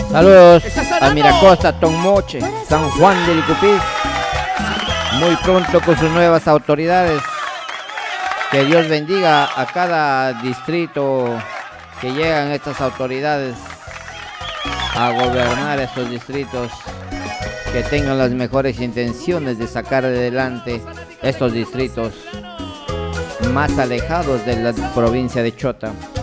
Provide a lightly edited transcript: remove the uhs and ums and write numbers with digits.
Saludos a Miracosta, Tonmoche, San Juan de Licupís. Muy pronto con sus nuevas autoridades. Que Dios bendiga a cada distrito que llegan estas autoridades a gobernar estos distritos. Que tengan las mejores intenciones de sacar adelante estos distritos más alejados de la provincia de Chota.